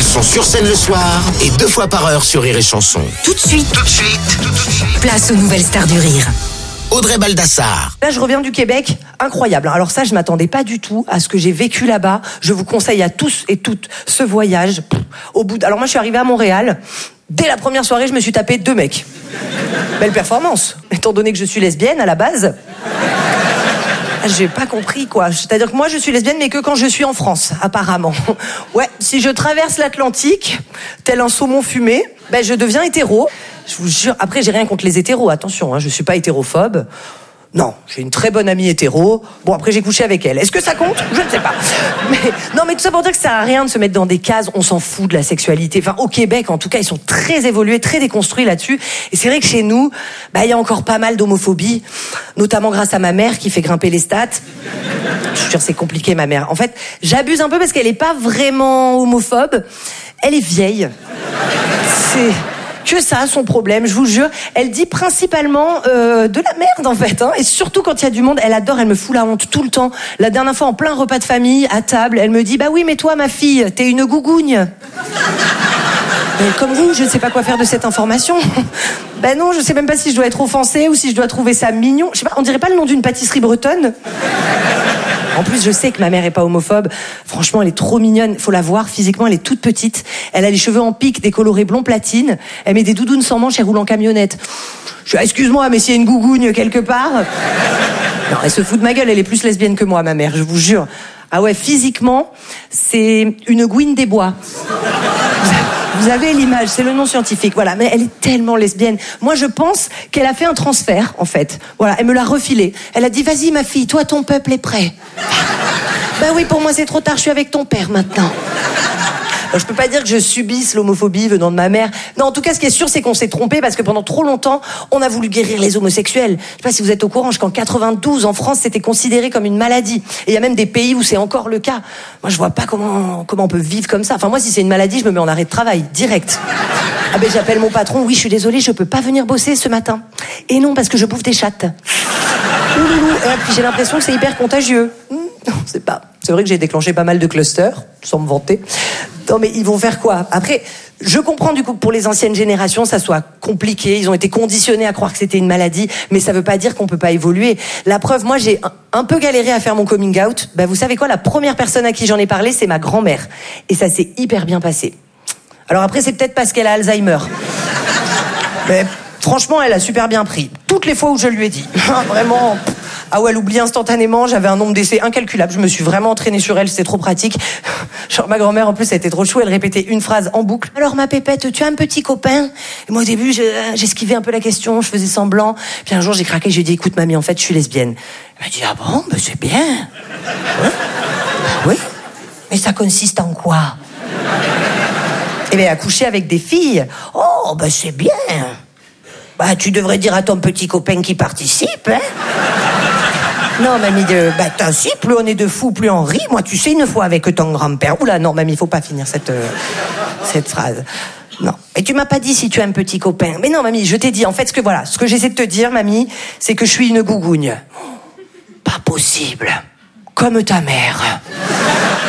sont sur scène le soir et 2 fois par heure sur Rire et Chanson. Tout de suite, place aux nouvelles stars du rire. Audrey Baldassar. Là, je reviens du Québec, incroyable. Alors ça, je m'attendais pas du tout à ce que j'ai vécu là-bas. Je vous conseille à tous et toutes ce voyage. Alors moi, je suis arrivée à Montréal. Dès la première soirée, je me suis tapé 2 mecs. Belle performance, étant donné que je suis lesbienne à la base. J'ai pas compris, quoi. C'est-à-dire que moi, je suis lesbienne, mais que quand je suis en France, apparemment. Ouais, si je traverse l'Atlantique, tel un saumon fumé, je deviens hétéro. Je vous jure, après, j'ai rien contre les hétéros, attention, je suis pas hétérophobe. Non, j'ai une très bonne amie hétéro. Bon, après, j'ai couché avec elle. Est-ce que ça compte ? Je ne sais pas. Mais tout ça pour dire que ça sert à rien de se mettre dans des cases. On s'en fout de la sexualité. Enfin, au Québec, en tout cas, ils sont très évolués, très déconstruits là-dessus. Et c'est vrai que chez nous, il y a encore pas mal d'homophobie, notamment grâce à ma mère qui fait grimper les stats. Je suis sûre, c'est compliqué, ma mère. En fait, j'abuse un peu parce qu'elle est pas vraiment homophobe. Elle est vieille. C'est que ça, son problème, je vous jure. Elle dit principalement de la merde, en fait. Et surtout quand il y a du monde, elle adore, elle me fout la honte tout le temps. La dernière fois, en plein repas de famille, à table, elle me dit « Bah oui, mais toi, ma fille, t'es une gougougne. » Comme vous, je ne sais pas quoi faire de cette information. Non, je sais même pas si je dois être offensée ou si je dois trouver ça mignon. Je sais pas, on dirait pas le nom d'une pâtisserie bretonne. En plus, je sais que ma mère est pas homophobe. Franchement, elle est trop mignonne. Faut la voir. Physiquement, elle est toute petite. Elle a les cheveux en pique, décolorés blond platine. Elle met des doudounes sans manches et roule en camionnette. Je dis, excuse-moi, mais s'il y a une gougougne quelque part. Non, elle se fout de ma gueule. Elle est plus lesbienne que moi, ma mère, je vous jure. Ah ouais, physiquement, c'est une gouine des bois. Vous avez l'image, c'est le nom scientifique, voilà. Mais elle est tellement lesbienne. Moi, je pense qu'elle a fait un transfert, en fait. Voilà, elle me l'a refilé. Elle a dit, vas-y, ma fille, toi, ton peuple est prêt. Oui, pour moi, c'est trop tard, je suis avec ton père, maintenant. Alors, je peux pas dire que je subisse l'homophobie venant de ma mère. Non, en tout cas, ce qui est sûr, c'est qu'on s'est trompé parce que pendant trop longtemps, on a voulu guérir les homosexuels. Je sais pas si vous êtes au courant, jusqu'en 92, en France, c'était considéré comme une maladie. Et il y a même des pays où c'est encore le cas. Moi, je vois pas comment on peut vivre comme ça. Enfin, moi, si c'est une maladie, je me mets en arrêt de travail, direct. J'appelle mon patron, oui, je suis désolée, je peux pas venir bosser ce matin. Et non, parce que je bouffe des chattes. Et puis j'ai l'impression que c'est hyper contagieux. Non, c'est pas. C'est vrai que j'ai déclenché pas mal de clusters, sans me vanter. Non, mais ils vont faire quoi ? Après, je comprends du coup que pour les anciennes générations, ça soit compliqué. Ils ont été conditionnés à croire que c'était une maladie, mais ça veut pas dire qu'on peut pas évoluer. La preuve, moi, j'ai un peu galéré à faire mon coming out. Vous savez quoi ? La première personne à qui j'en ai parlé, c'est ma grand-mère. Et ça s'est hyper bien passé. Alors après, c'est peut-être parce qu'elle a Alzheimer. Mais franchement, elle a super bien pris. Toutes les fois où je lui ai dit. Vraiment. Ah ouais, elle oublie instantanément, j'avais un nombre d'essais incalculable, je me suis vraiment entraînée sur elle, c'était trop pratique. Genre ma grand-mère en plus, elle était trop chou, elle répétait une phrase en boucle. Alors ma pépette, tu as un petit copain ? Et moi au début, j'esquivais un peu la question, je faisais semblant. Puis un jour j'ai craqué, j'ai dit écoute mamie, en fait je suis lesbienne. Elle m'a dit ah bon, c'est bien. Ouais. Oui. Mais ça consiste en quoi ? À coucher avec des filles. Oh, c'est bien. Tu devrais dire à ton petit copain qui participe, hein ? Non, mamie, si, plus on est de fous, plus on rit. Moi, tu sais, une fois avec ton grand-père... Oula, non, mamie, il faut pas finir cette phrase. Non. Mais tu m'as pas dit si tu as un petit copain. Mais non, mamie, je t'ai dit, en fait, ce que j'essaie de te dire, mamie, c'est que je suis une gougougne. Pas possible. Comme ta mère.